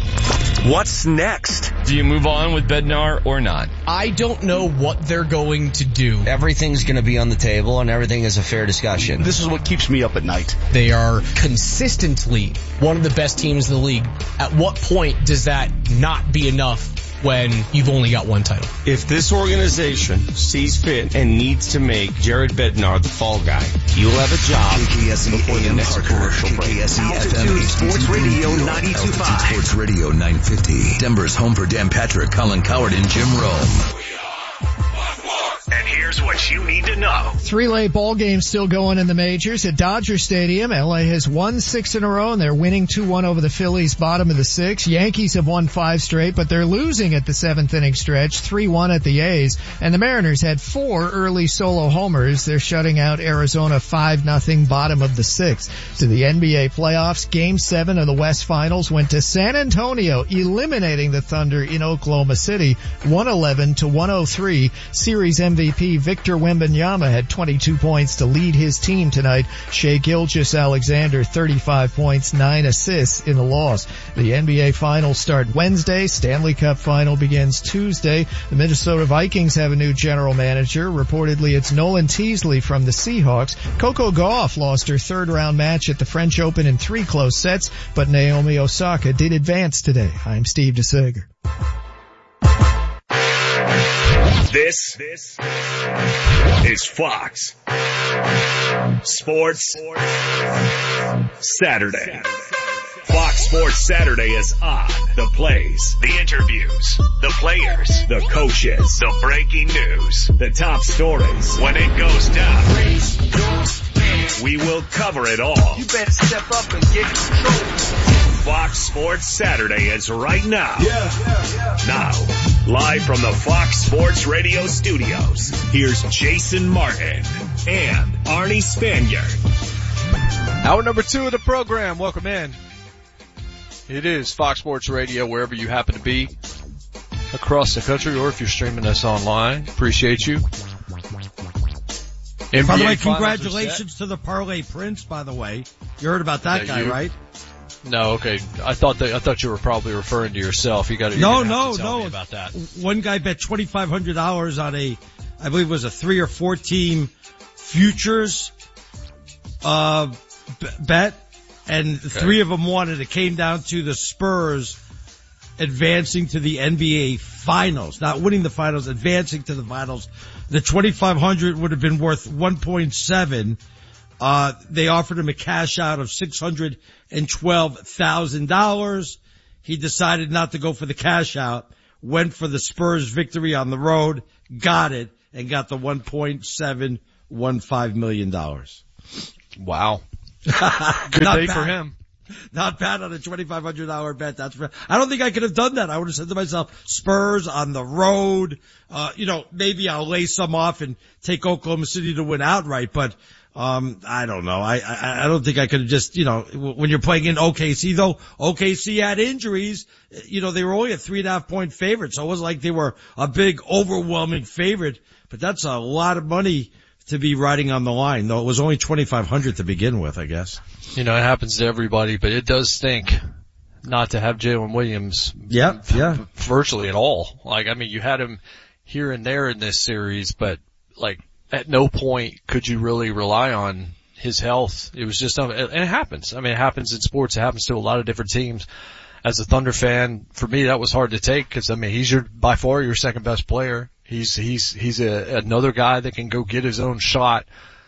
What's next? Do you move on with Bednar or not? I don't know what they're going to do. Everything's going to be on the table and everything is a fair discussion. This is what keeps me up at night. They are consistently one of the best teams in the league. At what point does that not be enough when you've only got one title? If this organization sees fit and needs to make Jared Bednar the fall guy, you'll have a job K K S E before the next commercial break. K K S E F M Altitude Sports Radio ninety-two point five. Altitude Sports Radio nine fifty. Denver's home for Dan Patrick, Colin Coward, and Jim Rome. And here's what you need to know. Three late ball games still going in the majors at Dodger Stadium. L A has won six in a row, and they're winning two one over the Phillies, bottom of the sixth. Yankees have won five straight, but they're losing at the seventh inning stretch, three one at the A's. And the Mariners had four early solo homers. They're shutting out Arizona five nothing, bottom of the sixth. To the N B A playoffs, game seven of the West Finals went to San Antonio, eliminating the Thunder in Oklahoma City, one eleven to one oh three. Series M V P Victor Wembanyama had twenty-two points to lead his team tonight. Shai Gilgeous-Alexander, thirty-five points, nine assists in the loss. The N B A Finals start Wednesday. Stanley Cup Final begins Tuesday. The Minnesota Vikings have a new general manager. Reportedly, it's Nolan Teasley from the Seahawks. Coco Gauff lost her third round match at the French Open in three close sets, but Naomi Osaka did advance today. I'm Steve DeSager. This, this is Fox Sports Saturday. Fox Sports Saturday is on. The plays, the interviews, the players, the coaches, the breaking news, the top stories. When it goes down, we will cover it all. You better step up and get control. Fox Sports Saturday is right now. Yeah, yeah, yeah. Now, live from the Fox Sports Radio studios, here's Jason Martin and Arnie Spaniard. Hour number two of the program. Welcome in. It is Fox Sports Radio, wherever you happen to be across the country, or if you're streaming us online. Appreciate you. N B A by the way, congratulations to the Parlay Prince, by the way. You heard about that, that guy, you? Right? No, okay. I thought that, I thought you were probably referring to yourself. You got to, no, no, tell no. me about that. One guy bet twenty-five hundred dollars on a, I believe it was a three or four team futures, uh, b- bet, and okay. three of them won, and it came down to the Spurs advancing to the N B A finals, not winning the finals, advancing to the finals. The twenty-five hundred would have been worth one point seven. Uh, they offered him a cash out of six hundred twelve thousand dollars. He decided not to go for the cash out, went for the Spurs victory on the road, got it, and got the one point seven one five million dollars. Wow. Good day bad. for him. Not bad on a twenty-five hundred dollars bet. That's for, I don't think I could have done that. I would have said to myself, Spurs on the road. Uh, you know, maybe I'll lay some off and take Oklahoma City to win outright, but, um, I don't know. I, I, I don't think I could have just, you know, when you're playing in O K C though, O K C had injuries. You know, they were only a three and a half point favorite, so it wasn't like they were a big overwhelming favorite, but that's a lot of money to be riding on the line, though it was only twenty-five hundred to begin with, I guess. You know, it happens to everybody, but it does stink not to have Jalen Williams. Yeah, yeah. Virtually at all. Like, I mean, you had him here and there in this series, but like at no point could you really rely on his health. It was just, and it happens. I mean, it happens in sports. It happens to a lot of different teams. As a Thunder fan, for me, that was hard to take because, I mean, he's your, by far your second best player. He's, he's, he's a, another guy that can go get his own shot,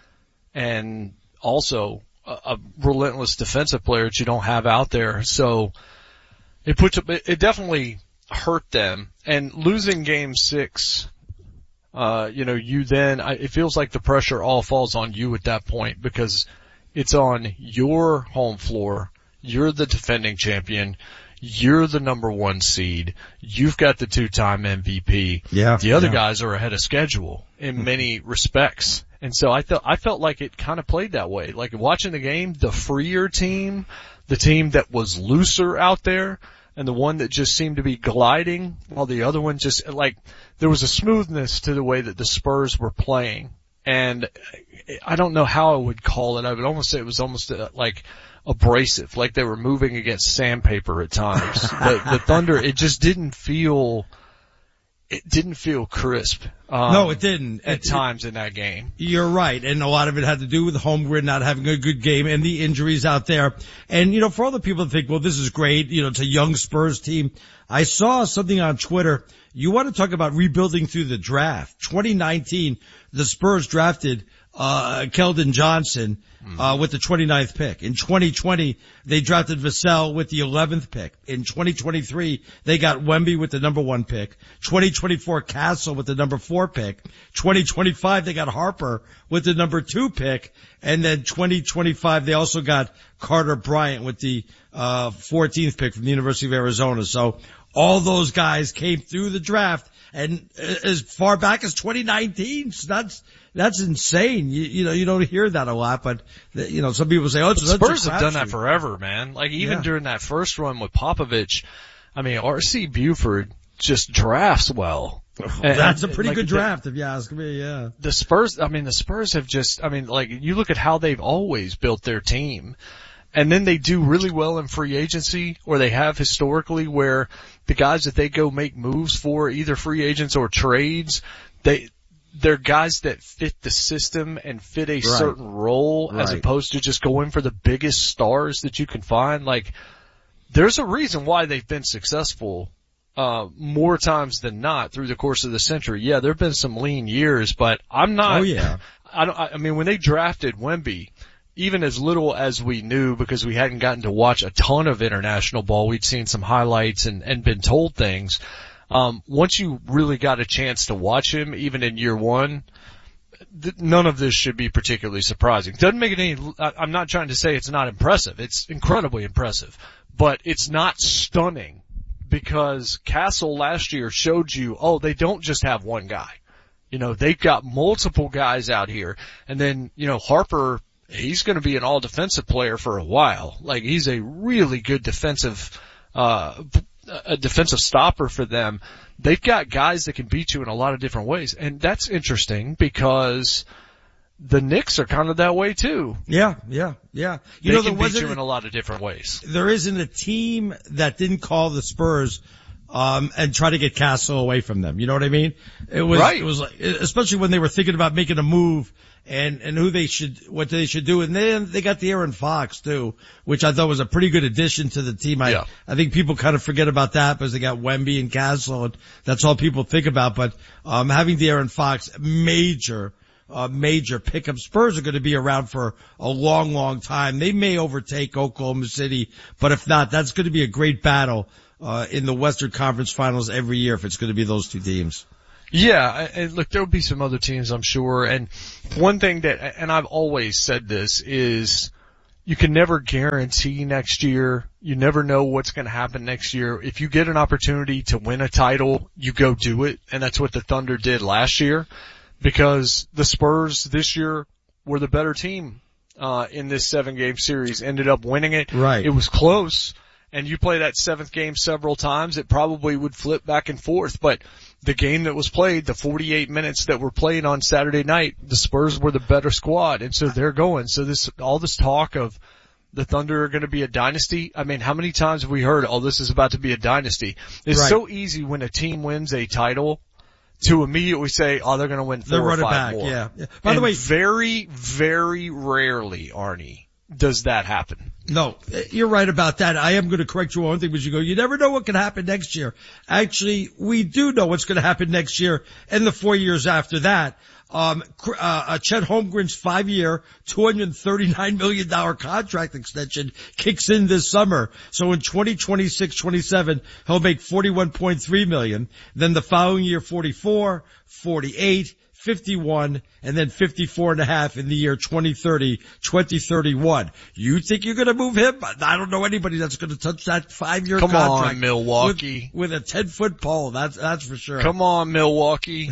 and also a, a relentless defensive player that you don't have out there. So it puts, it definitely hurt them. And losing game six, uh, you know, you then, I, it feels like the pressure all falls on you at that point because it's on your home floor. You're the defending champion. You're the number one seed. You've got the two-time M V P. Yeah. The other yeah. guys are ahead of schedule in many respects. And so I felt, I felt like it kind of played that way. Like watching the game, the freer team, the team that was looser out there, and the one that just seemed to be gliding, while the other one just, like, there was a smoothness to the way that the Spurs were playing. And I don't know how I would call it. I would almost say it was almost a, like, abrasive, like they were moving against sandpaper at times. the, the Thunder, it just didn't feel, it didn't feel crisp. Um, no, it didn't. At it, times in that game. You're right. And a lot of it had to do with Holmgren not having a good game and the injuries out there. And, you know, for all the people that think, well, this is great, you know, it's a young Spurs team. I saw something on Twitter. You want to talk about rebuilding through the draft. twenty nineteen, the Spurs drafted, uh, Keldon Johnson, uh, with the twenty-ninth pick. In twenty twenty, they drafted Vassell with the eleventh pick. In twenty twenty-three, they got Wemby with the number one pick. twenty twenty-four, Castle with the number four pick. twenty twenty-five, they got Harper with the number two pick. And then twenty twenty-five, they also got Carter Bryant with the, uh, fourteenth pick from the University of Arizona. So all those guys came through the draft, and as far back as twenty nineteen, so that's, That's insane. You, you know, you don't hear that a lot, but, you know, some people say, oh, it's the Spurs have done that forever, man. Like, even yeah. during that first run with Popovich, I mean, R C Buford just drafts well. And, That's a pretty like, good draft, the, if you ask me, yeah. The Spurs, I mean, the Spurs have just, I mean, like, you look at how they've always built their team, and then they do really well in free agency, or they have historically, where the guys that they go make moves for, either free agents or trades, they, they're guys that fit the system and fit a right. certain role right. as opposed to just going for the biggest stars that you can find. Like, there's a reason why they've been successful, uh, more times than not through the course of the century. Yeah, there have been some lean years, but I'm not, oh yeah. I don't, I mean, when they drafted Wemby, even as little as we knew, because we hadn't gotten to watch a ton of international ball, we'd seen some highlights and, and been told things. Um, once you really got a chance to watch him, even in year one, th- none of this should be particularly surprising. Doesn't make it any, I, I'm not trying to say it's not impressive. It's incredibly impressive. but it's not stunning because Castle last year showed you, oh, they don't just have one guy. You know, they've got multiple guys out here. And then, you know, Harper, he's going to be an all defensive player for a while. Like, he's a really good defensive, uh, a defensive stopper for them. They've got guys that can beat you in a lot of different ways. And that's interesting because the Knicks are kind of that way too. Yeah, yeah, yeah. You they know, can there beat you wasn't, in a lot of different ways. there isn't a team that didn't call the Spurs um and try to get Castle away from them. You know what I mean? It was, Right. it was like, especially when they were thinking about making a move and, and who they should, what they should do. And then they got the Aaron Fox too, which I thought was a pretty good addition to the team. I, Yeah. I think people kind of forget about that because they got Wemby and Castle and that's all people think about. But, um, having the Aaron Fox major, uh, major pickup. Spurs are going to be around for a long, long time. They may overtake Oklahoma City, but if not, that's going to be a great battle, uh, in the Western Conference Finals every year if it's going to be those two teams. Yeah, and look, there'll be some other teams, I'm sure. And one thing that, and I've always said this, is you can never guarantee next year. You never know what's going to happen next year. If you get an opportunity to win a title, you go do it. And that's what the Thunder did last year because the Spurs this year were the better team, uh, in this seven game series, ended up winning it. Right. It was close. And you play that seventh game several times, it probably would flip back and forth. But the game that was played, the forty-eight minutes that were played on Saturday night, the Spurs were the better squad, and so they're going. So this, all this talk of the Thunder are going to be a dynasty, I mean, how many times have we heard, oh, this is about to be a dynasty? It's Right. so easy when a team wins a title to immediately say, oh, they're going to win four They're or running five back, more. yeah. yeah. By the And way, very, very rarely, Arnie, does that happen. No, you're right about that. I am going to correct you on one thing, because you go, you never know what can happen next year. Actually, we do know what's going to happen next year and the four years after that. Um, uh, Chet Holmgren's five-year, two hundred thirty-nine million dollars contract extension kicks in this summer. So in twenty twenty-six twenty-seven, he'll make forty-one point three million dollars. Then the following year, forty-four, forty-eight, fifty-one, and then fifty-four and a half in the year twenty thirty, twenty thirty-one. You think you're going to move him? I don't know anybody that's going to touch that five-year Come contract. on, Milwaukee. With, with a ten-foot pole. That's, that's for sure. Come on, Milwaukee.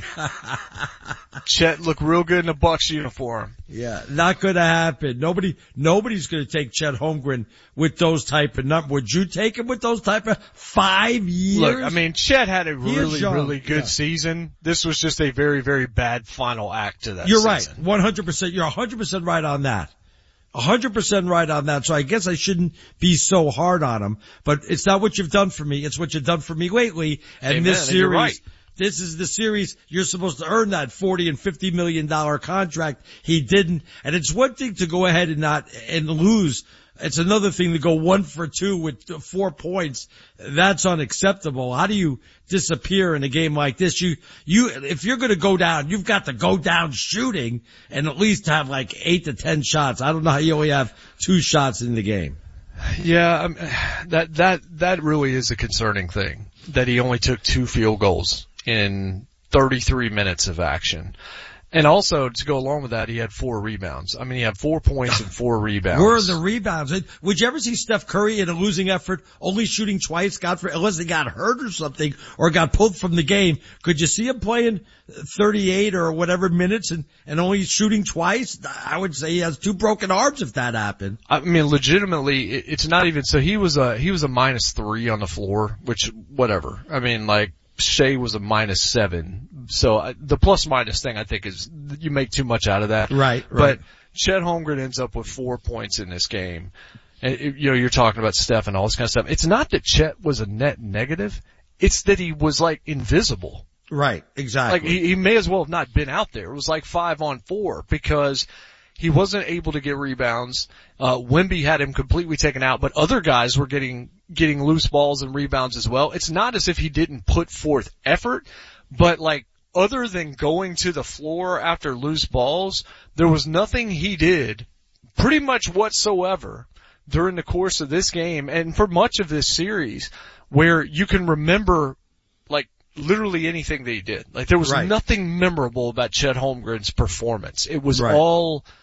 Chet looked real good in a Bucks uniform. Yeah, not going to happen. Nobody, nobody's going to take Chet Holmgren with those type of numbers. Would you take him with those type of five years? Look, I mean, Chet had a He is really, young. really good Yeah. season. This was just a very, very bad final act to that You're season. right. one hundred percent. You're one hundred percent right on that. one hundred percent right on that. So I guess I shouldn't be so hard on him, but it's not what you've done for me. It's what you've done for me lately. And Amen, this and you're series, right. this is the series you're supposed to earn that forty and fifty million dollars contract. He didn't. And it's one thing to go ahead and not, and lose. It's another thing to go one for two with four points. That's unacceptable. How do you disappear in a game like this? You, you, if you're going to go down, you've got to go down shooting and at least have like eight to ten shots. I don't know how you only have two shots in the game. Yeah, um, that, that, that really is a concerning thing, that he only took two field goals in thirty-three minutes of action. And also, to go along with that, he had four rebounds. I mean, he had four points and four rebounds. Where are the rebounds? Would you ever see Steph Curry in a losing effort, only shooting twice, God for, unless he got hurt or something, or got pulled from the game? Could you see him playing thirty-eight or whatever minutes and, and only shooting twice? I would say he has two broken arms if that happened. I mean, legitimately, it- it's not even, so he was a, he was a minus three on the floor, which, whatever. I mean, like, Shea was a minus seven. So uh, the plus minus thing, I think, is you make too much out of that. Right, right. But Chet Holmgren ends up with four points in this game. And, it, you know, you're talking about Steph and all this kind of stuff. It's not that Chet was a net negative. It's that he was like invisible. Right, exactly. Like he, he may as well have not been out there. It was like five on four because he wasn't able to get rebounds. Uh, Wemby had him completely taken out, but other guys were getting, getting loose balls and rebounds as well. It's not as if he didn't put forth effort, but like other than going to the floor after loose balls, there was nothing he did pretty much whatsoever during the course of this game and for much of this series where you can remember like literally anything that he did. Like there was Right. nothing memorable about Chet Holmgren's performance. It was Right. all,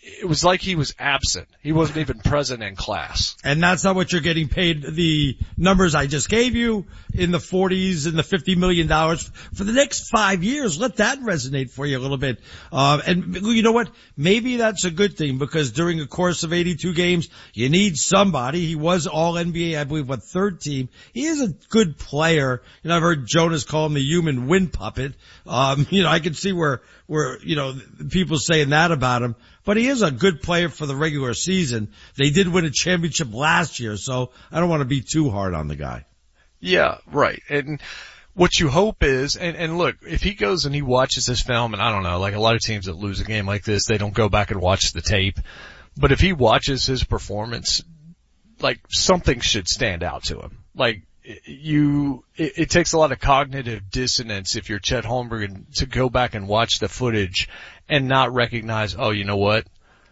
it was like he was absent. He wasn't even present in class. And that's not what you're getting paid. The numbers I just gave you in the forties and the fifty million dollars for the next five years. Let that resonate for you a little bit. Uh, and you know what? Maybe that's a good thing because during a course of eighty-two games, you need somebody. He was all N B A, I believe, what, third team. He is a good player. You know, I've heard Jonas call him the human wind puppet. Um, you know, I can see where, where, you know, people saying that about him. But he is a good player for the regular season. They did win a championship last year, so I don't want to be too hard on the guy. Yeah, right. And what you hope is, and, and look, if he goes and he watches this film, and I don't know, like a lot of teams that lose a game like this, they don't go back and watch the tape. But if he watches his performance, like something should stand out to him. Like you, it, it takes a lot of cognitive dissonance if you're Chet Holmgren to go back and watch the footage and not recognize, oh, you know what?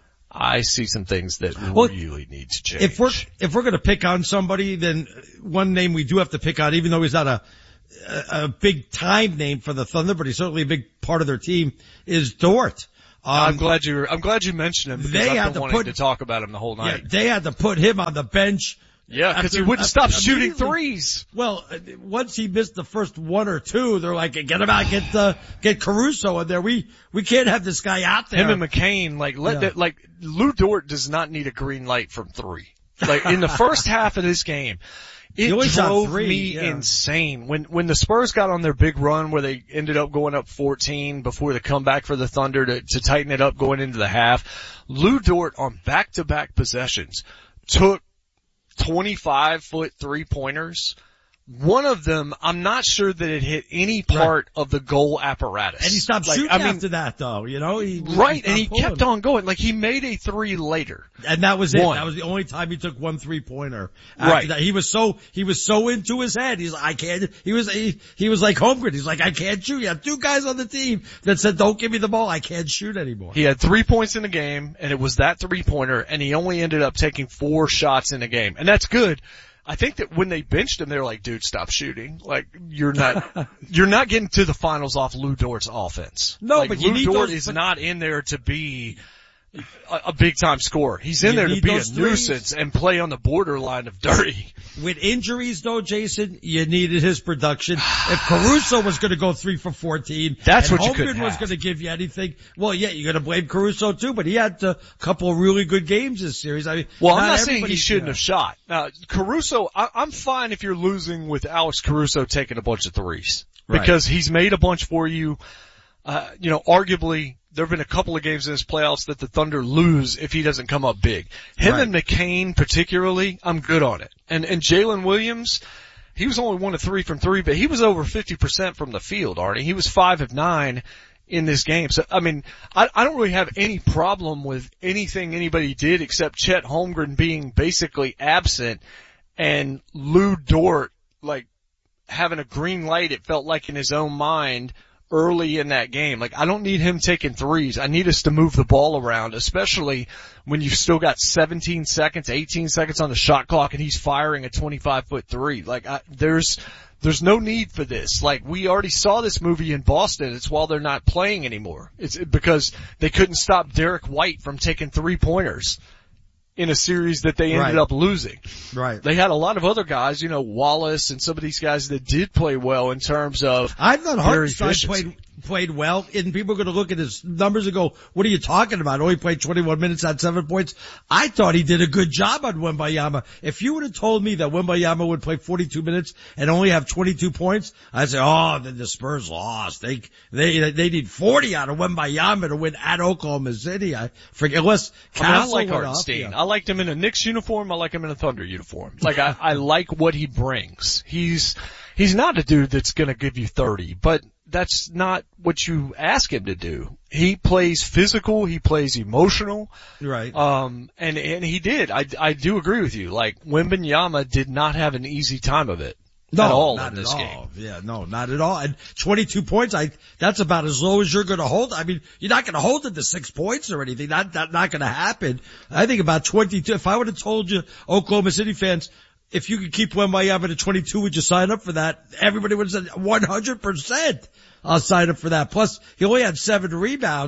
I see some things that well, really need to change. If we're, if we're going to pick on somebody, then one name we do have to pick on, even though he's not a, a, a big time name for the Thunder, but he's certainly a big part of their team, is Dort. Um, I'm glad you, I'm glad you mentioned him because they I've had been to wanting put, to talk about him the whole night. Yeah, they had to put him on the bench. Yeah, because he wouldn't stop shooting threes. Well, once he missed the first one or two, they're like, get him out, get uh, get Caruso in there. We we can't have this guy out there. Him and McCain, like let Yeah. that, like Lou Dort does not need a green light from three. Like in the first half of this game, it He only shot drove three, me yeah. insane. When when the Spurs got on their big run where they ended up going up fourteen before the comeback for the Thunder to, to tighten it up going into the half, Lou Dort on back-to-back possessions took twenty-five foot three pointers. One of them, I'm not sure that it hit any part right. of the goal apparatus. And he stopped like, shooting I mean, after that though, you know? He, right, he and he pulling. kept on going. Like he made a three later. And that was it. One. That was the only time he took one three pointer. Right. That, he was so, he was so into his head. He's like, I can't, he was, he, he was like Holmgren. He's like, I can't shoot. You have two guys on the team that said, don't give me the ball. I can't shoot anymore. He had three points in the game and it was that three pointer and he only ended up taking four shots in the game. And that's good. I think that when they benched him, they were like, dude, stop shooting. Like, you're not, you're not getting to the finals off Lou Dort's offense. No, like, but you Lou need Dort those, is but, not in there to be a, a big time scorer. He's in You there to need be a those threes. nuisance and play on the borderline of dirty. With injuries though, Jason, you needed his production. If Caruso was going to go three for fourteen, That's and what you Holmgren couldn't was have. going to give you anything, well, yeah, you're going to blame Caruso too, but he had a couple of really good games this series. I mean, Well, I'm not saying he everybody- shouldn't yeah. have shot. Now, Caruso, I, I'm fine if you're losing with Alex Caruso taking a bunch of threes. Right. Because he's made a bunch for you. Uh, you know, arguably, there have been a couple of games in his playoffs that the Thunder lose if he doesn't come up big. Him Right. and McCain particularly, I'm good on it. And, and Jalen Williams, he was only one of three from three, but he was over fifty percent from the field, Arnie. He was five of nine in this game. So, I mean, I, I don't really have any problem with anything anybody did except Chet Holmgren being basically absent and Lou Dort, like, having a green light, it felt like in his own mind early in that game. Like, I don't need him taking threes. I need us to move the ball around, especially when you've still got seventeen seconds, eighteen seconds on the shot clock and he's firing a twenty-five foot three. Like, I, there's, there's no need for this. Like, we already saw this movie in Boston. It's while they're not playing anymore. It's because they couldn't stop Derek White from taking three pointers in a series that they ended Right. up losing. Right. They had a lot of other guys, you know, Wallace and some of these guys that did play well in terms of I thought their Hartenstein efficiency. played played well, and people are going to look at his numbers and go, "What are you talking about? Only played twenty-one minutes, had seven points." I thought he did a good job on Wembayama. If you would have told me that Wembayama would play forty-two minutes and only have twenty-two points, I'd say, "Oh, then the Spurs lost. They they they need forty out of Wembayama to win at Oklahoma City." I forget unless I mean, I Castle like went off, Hartenstein. yeah. I liked him in a Knicks uniform. I like him in a Thunder uniform. Like, I, I like what he brings. He's, he's not a dude that's gonna give you thirty, but that's not what you ask him to do. He plays physical. He plays emotional. Right. Um, and, and he did. I, I do agree with you. Like, Wembanyama did not have an easy time of it. No, at all not in this at all. game. Yeah, no, not at all. And twenty-two points, I, that's about as low as you're going to hold. I mean, you're not going to hold it to six points or anything. That, that not going to happen. I think about twenty-two. If I would have told you, Oklahoma City fans, if you could keep Wembanyama to twenty-two, would you sign up for that? Everybody would have said one hundred percent. I'll sign up for that. Plus, he only had seven rebounds.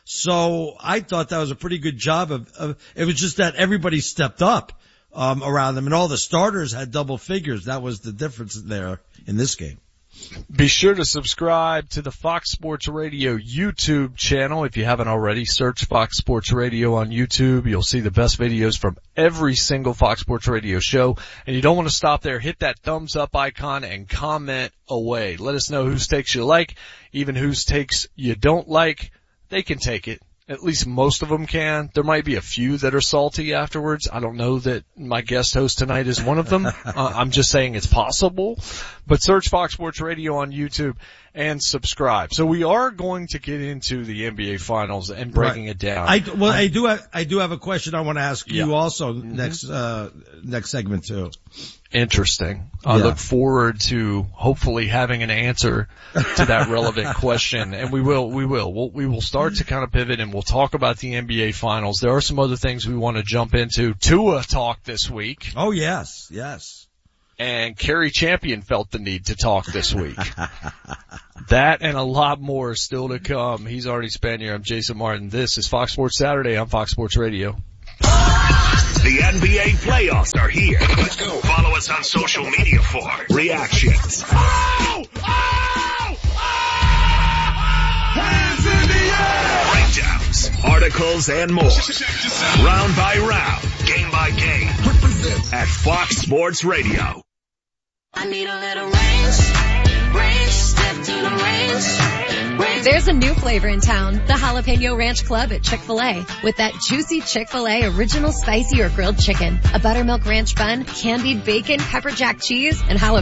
So I thought that was a pretty good job of, of it was just that everybody stepped up, um, around them and all the starters had double figures. That was the difference there in this game. Be sure to subscribe to the Fox Sports Radio YouTube channel. If you haven't already, search Fox Sports Radio on YouTube. You'll see the best videos from every single Fox Sports Radio show. And you don't want to stop there. Hit that thumbs up icon and comment away. Let us know whose takes you like, even whose takes you don't like. They can take it. At least most of them can. There might be a few that are salty afterwards. I don't know that my guest host tonight is one of them. uh, I'm just saying it's possible. But search Fox Sports Radio on YouTube and subscribe. So we are going to get into the N B A Finals and breaking right. it down. I, well, I do have, I do have a question I want to ask yeah. you also mm-hmm. next, uh, next segment too. Interesting. I yeah. look forward to hopefully having an answer to that relevant question. And we will, we will. We'll, we will start to kind of pivot and we'll talk about the N B A Finals. There are some other things we want to jump into. Tua talk this week. Oh yes, yes. And Kerry Champion felt the need to talk this week. That and a lot more still to come. He's already spent here. I'm Jason Martin. This is Fox Sports Saturday on Fox Sports Radio. The N B A playoffs are here. Let's go. Follow us on social media for reactions. Oh! Oh! Oh! Hands in the air! Breakdowns, articles, and more. Round by round, game by game. At Fox Sports Radio. I need a little range, range, step to the range, range. There's a new flavor in town, the Jalapeno Ranch Club at Chick-fil-A. With that juicy Chick-fil-A original spicy or grilled chicken, a buttermilk ranch bun, candied bacon, pepper jack cheese, and jalapeno